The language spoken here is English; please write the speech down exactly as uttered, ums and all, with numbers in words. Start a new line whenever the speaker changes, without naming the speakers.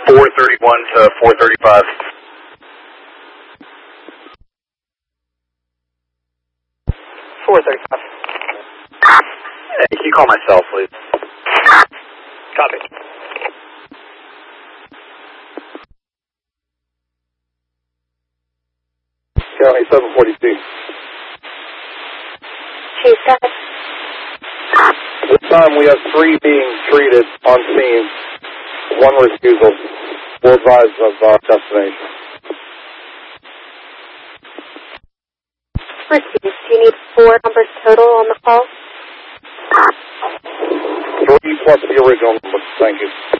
four thirty-one to four thirty-five.
four thirty-five.
Hey, can you call my cell, please?
Copy.
County seven forty-two.
Chief, that.
This time we have three being treated on scene. One refusal. We'll advise of uh, destination.
Received. Do you need four numbers total on the call?
Three plus the original number. Thank you.